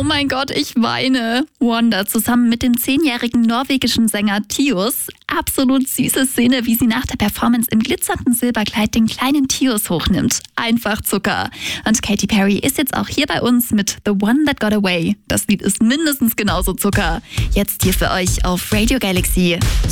mein Gott, ich weine. Wonder zusammen mit dem 10-jährigen norwegischen Sänger Tius. Absolut süße Szene, wie sie nach der Performance im glitzernden Silberkleid den kleinen Tius hochnimmt. Einfach Zucker. Und Katy Perry ist jetzt auch hier bei uns mit The One That Got Away. Das Lied ist mindestens genauso Zucker. Jetzt hier für euch auf Radio Galaxy.